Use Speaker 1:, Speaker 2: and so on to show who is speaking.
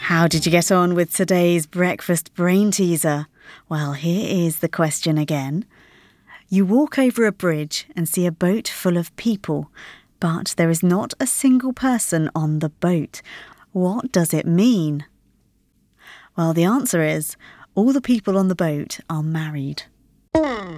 Speaker 1: How did you get on with today's breakfast brain teaser? Well, here is the question again. You walk over a bridge and see a boat full of people, but there is not a single person on the boat. What does it mean? Well, the answer is all the people on the boat are married.